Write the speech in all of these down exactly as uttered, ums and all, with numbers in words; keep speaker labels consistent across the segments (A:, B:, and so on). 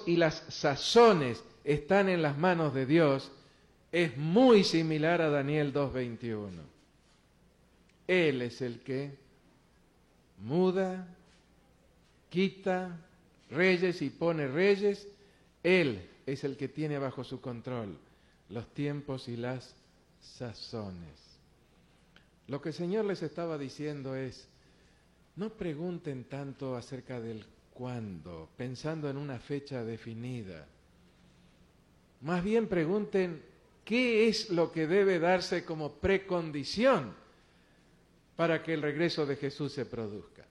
A: y las sazones están en las manos de Dios, es muy similar a Daniel dos veintiuno. Él es el que muda, quita reyes y pone reyes. Él es el que tiene bajo su control los tiempos y las sazones. Lo que el Señor les estaba diciendo es, no pregunten tanto acerca del cuándo, pensando en una fecha definida. Más bien pregunten qué es lo que debe darse como precondición para que el regreso de Jesús se produzca.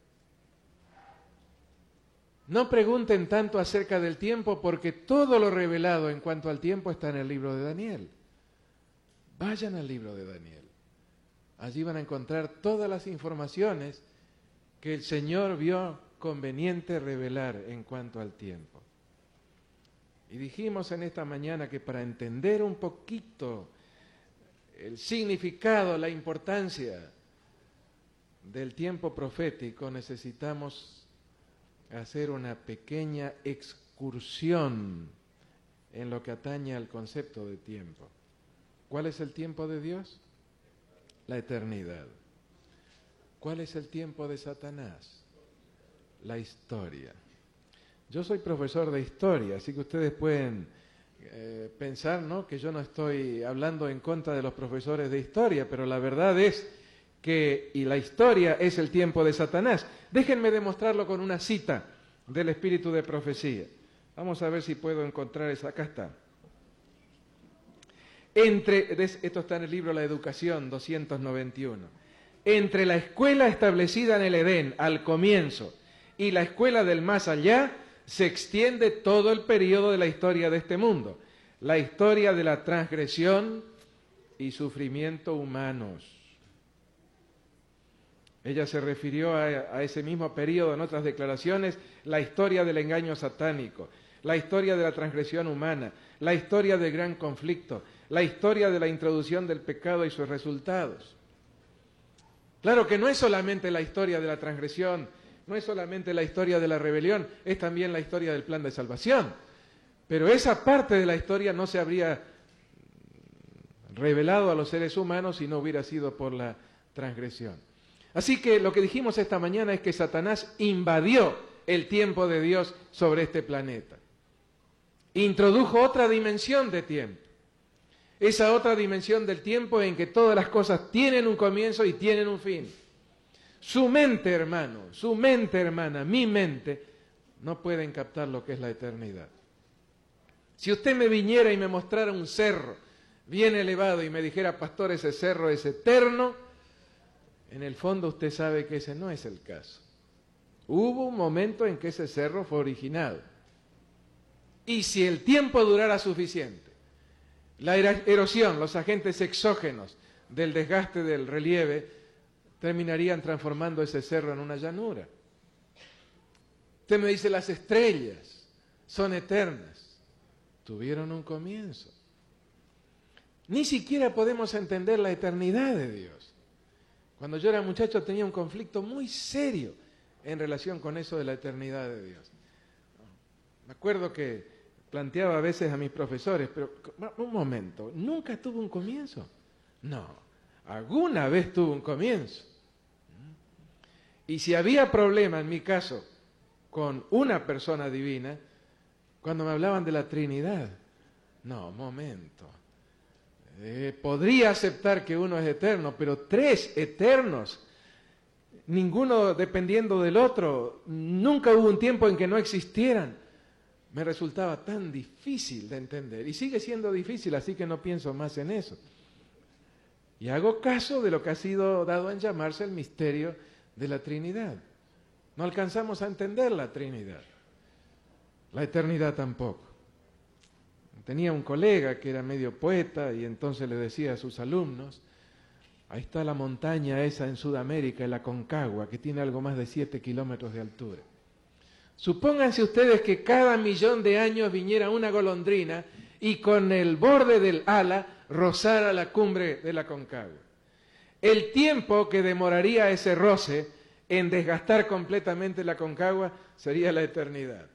A: No pregunten tanto acerca del tiempo, porque todo lo revelado en cuanto al tiempo está en el libro de Daniel. Vayan al libro de Daniel. Allí van a encontrar todas las informaciones que el Señor vio conveniente revelar en cuanto al tiempo. Y dijimos en esta mañana que para entender un poquito el significado, la importancia del tiempo profético, necesitamos hacer una pequeña excursión en lo que atañe al concepto de tiempo. ¿Cuál es el tiempo de Dios? La eternidad. ¿Cuál es el tiempo de Satanás? La historia. Yo soy profesor de historia, así que ustedes pueden eh, pensar, ¿no?, que yo no estoy hablando en contra de los profesores de historia, pero la verdad es que, y la historia es el tiempo de Satanás. Déjenme demostrarlo con una cita del Espíritu de Profecía. Vamos a ver si puedo encontrar esa. Acá está. Entre, esto está en el libro La Educación, doscientos noventa y uno. Entre la escuela establecida en el Edén al comienzo y la escuela del más allá, se extiende todo el periodo de la historia de este mundo, la historia de la transgresión y sufrimiento humanos. Ella se refirió a, a ese mismo periodo en otras declaraciones, la historia del engaño satánico, la historia de la transgresión humana, la historia del gran conflicto, la historia de la introducción del pecado y sus resultados. Claro que no es solamente la historia de la transgresión, no es solamente la historia de la rebelión, es también la historia del plan de salvación. Pero esa parte de la historia no se habría revelado a los seres humanos si no hubiera sido por la transgresión. Así que lo que dijimos esta mañana es que Satanás invadió el tiempo de Dios sobre este planeta. Introdujo otra dimensión de tiempo. Esa otra dimensión del tiempo en que todas las cosas tienen un comienzo y tienen un fin. Su mente, hermano, su mente, hermana, mi mente, no pueden captar lo que es la eternidad. Si usted me viniera y me mostrara un cerro bien elevado y me dijera, pastor, ese cerro es eterno, en el fondo usted sabe que ese no es el caso. Hubo un momento en que ese cerro fue originado. Y si el tiempo durara suficiente, la erosión, los agentes exógenos del desgaste del relieve, terminarían transformando ese cerro en una llanura. Usted me dice, las estrellas son eternas. Tuvieron un comienzo. Ni siquiera podemos entender la eternidad de Dios. Cuando yo era muchacho tenía un conflicto muy serio en relación con eso de la eternidad de Dios. Me acuerdo que planteaba a veces a mis profesores, pero un momento, ¿nunca tuvo un comienzo? No, alguna vez tuvo un comienzo. Y si había problema, en mi caso, con una persona divina, cuando me hablaban de la Trinidad, no, momento, eh, podría aceptar que uno es eterno, pero tres eternos, ninguno dependiendo del otro, nunca hubo un tiempo en que no existieran, me resultaba tan difícil de entender, y sigue siendo difícil, así que no pienso más en eso. Y hago caso de lo que ha sido dado en llamarse el misterio de la Trinidad. No alcanzamos a entender la Trinidad, la eternidad tampoco. Tenía un colega que era medio poeta y entonces le decía a sus alumnos, ahí está la montaña esa en Sudamérica, el Aconcagua, que tiene algo más de siete kilómetros de altura. Supónganse ustedes que cada millón de años viniera una golondrina y con el borde del ala rozara la cumbre del Aconcagua. El tiempo que demoraría ese roce en desgastar completamente la Aconcagua sería la eternidad.